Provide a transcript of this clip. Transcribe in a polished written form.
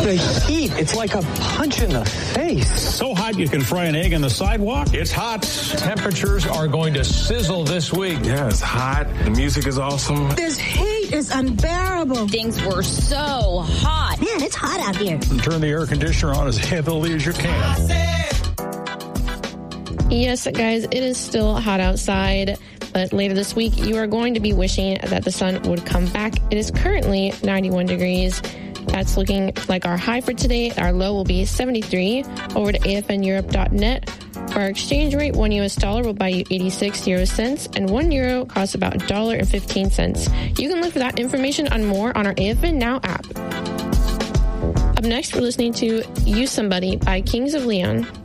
The heat, it's like a punch in the face. So hot you can fry an egg on the sidewalk? It's hot. Temperatures are going to sizzle this week. Yeah, it's hot. The music is awesome. This heat is unbearable. Things were so hot. Man, it's hot out here. Turn the air conditioner on as heavily as you can. Yes, guys, it is still hot outside, but later this week, you are going to be wishing that the sun would come back. It is currently 91 degrees. That's looking like our high for today. Our low will be 73. Over to afneurope.net. For our exchange rate, $1 US will buy you 86 euro cents, and €1 costs about $1.15. You can look for that information and more on our AFN Now app. Up next, we're listening to You Somebody by Kings of Leon.